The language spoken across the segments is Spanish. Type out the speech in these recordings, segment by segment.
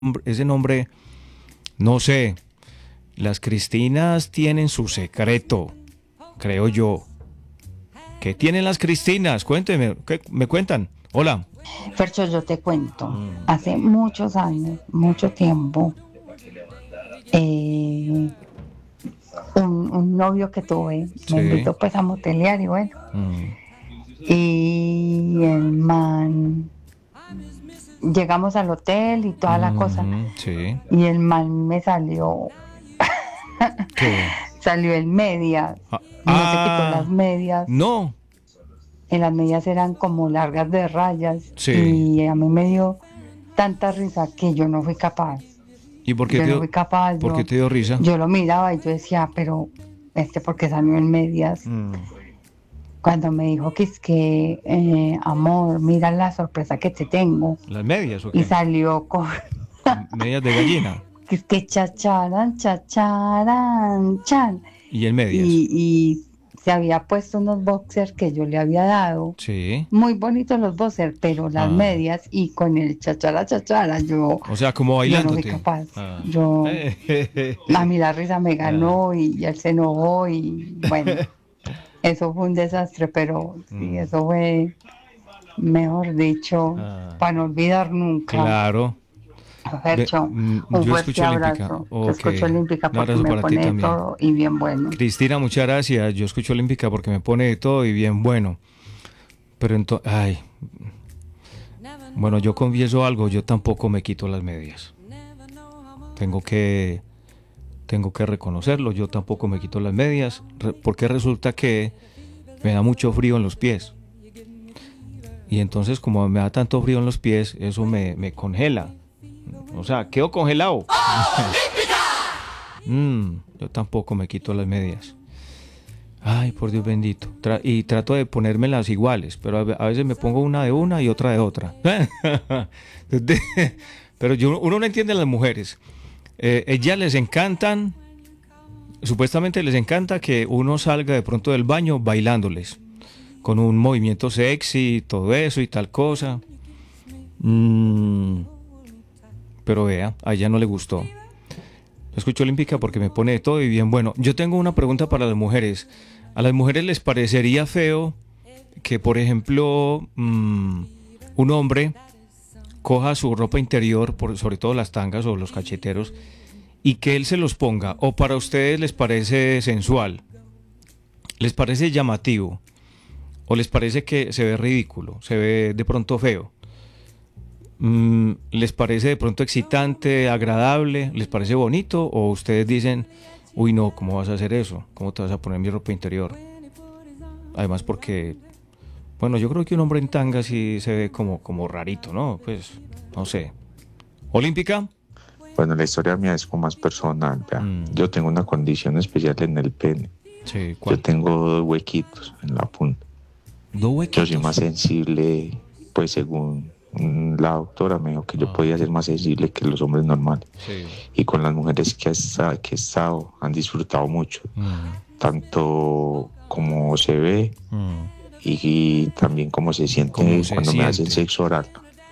ese nombre, no sé, las Cristinas tienen su secreto, creo yo. ¿Qué tienen las Cristinas? Cuénteme, ¿qué me cuentan? Hola. Fercho, yo te cuento, Mm, hace muchos años, mucho tiempo, eh, un novio que tuve me sí. invitó pues a motelear y bueno, Mm, y el man, llegamos al hotel y toda la cosa, sí. y el man me ¿Qué? salió en medias, Ah, no se quitó las medias, no. en las medias eran como largas de rayas, Sí. y a mí me dio tanta risa que yo no fui capaz. ¿Y Yo no fui capaz, por qué te dio risa? yo lo miraba y yo decía, pero porque salió en medias. Mm, Cuando me dijo que es que, amor, mira la sorpresa que te tengo. ¿Las medias o Y qué? salió con, Medias de gallina. que es que chacharan, chacharan, chan. Y en medias. Y se había puesto unos boxers que yo le había dado. Sí. Muy bonitos los boxers, pero las Ah. medias y con el chachara, chachara, O sea, como yo no fui bailándote. capaz. Ah. A mí la risa me Ah. ganó y él se enojó y bueno, eso fue un desastre, pero sí, Mm. eso fue, mejor dicho, Ah. para no olvidar nunca. Claro. Fercho, un Yo fuerte escucho Olímpica. abrazo. Te Ok. escucho olímpica Un porque abrazo me para ti pone de también. todo y bien bueno. Cristina, muchas gracias. Yo escucho Olímpica porque me pone de todo y bien bueno. Pero entonces, ay, bueno, yo confieso algo, yo tampoco me quito las medias. Tengo que, tengo que reconocerlo, yo tampoco me quito las medias, porque resulta que me da mucho frío en los pies. Y entonces como me da tanto frío en los pies, eso me congela. O sea, quedo congelado. Yo tampoco me quito las medias. Ay, por Dios bendito. Y trato de ponérmelas iguales, pero a veces me pongo una de una y otra de otra. Pero uno no entiende a las mujeres. Ellas les encantan, supuestamente les encanta que uno salga de pronto del baño bailándoles, con un movimiento sexy, todo eso y tal cosa. Mm, pero vea, a ella no le gustó. Yo escucho Olímpica porque me pone de todo y bien bueno. Yo tengo una pregunta para las mujeres. ¿A las mujeres les parecería feo que, por ejemplo, un hombre coja su ropa interior, sobre todo las tangas o los cacheteros, y que él se los ponga? ¿O para ustedes les parece sensual? ¿Les parece llamativo? ¿O les parece que se ve ridículo? ¿Se ve de pronto feo? ¿Les parece de pronto excitante, agradable? ¿Les parece bonito? ¿O ustedes dicen, uy no, ¿cómo vas a hacer eso? ¿Cómo te vas a poner mi ropa interior? Además porque, bueno, yo creo que un hombre en tanga sí se ve como rarito, ¿no? Pues, no sé. ¿Olímpica? Bueno, la historia mía es como más personal, vea. Mm, Yo tengo una condición especial en el pene. sí, Yo ¿cuál? tengo dos huequitos en la punta. Dos Yo soy más huequitos. sensible, pues según la doctora me dijo que yo Ah, podía ser más sensible que los hombres normales. sí. Y con las mujeres que he estado, han disfrutado mucho, Mm, tanto como se ve mm. y también como se ¿Cómo siente se cuando me hacen siente? sexo oral.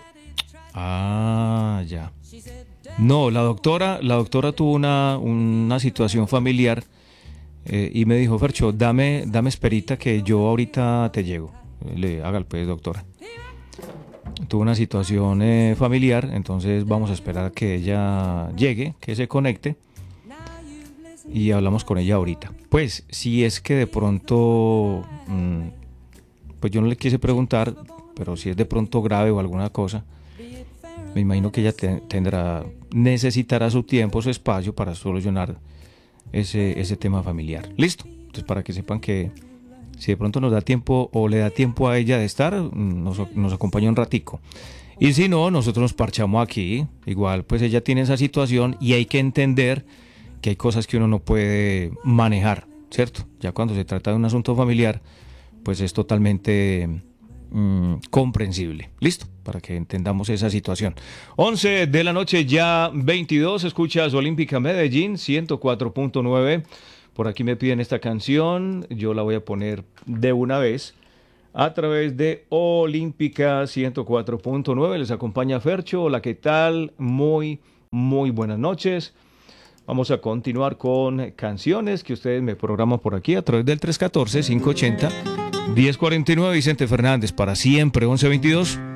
Ah, ya. No, la doctora tuvo una situación familiar y me dijo, Fercho, dame esperita que yo ahorita te llego. Haga el pues, doctora. Tuvo una situación familiar, entonces vamos a esperar a que ella llegue, que se conecte y hablamos con ella ahorita. Pues si es que de pronto, pues yo no le quise preguntar, pero si es de pronto grave o alguna cosa, me imagino que ella necesitará su tiempo, su espacio para solucionar ese tema familiar. Listo. Entonces para que sepan que si de pronto nos da tiempo o le da tiempo a ella de estar, nos acompaña un ratico. Y si no, nosotros nos parchamos aquí. Igual, pues ella tiene esa situación y hay que entender que hay cosas que uno no puede manejar, ¿cierto? Ya cuando se trata de un asunto familiar, pues es totalmente comprensible. Listo, para que entendamos esa situación. 11 de la noche, ya 22, escuchas Olímpica Medellín, 104.9. Por aquí me piden esta canción, yo la voy a poner de una vez. A través de Olímpica 104.9 les acompaña Fercho. Hola, ¿qué tal? Muy muy buenas noches. Vamos a continuar con canciones que ustedes me programan por aquí a través del 314-580-1049. Vicente Fernández, para siempre, 1122.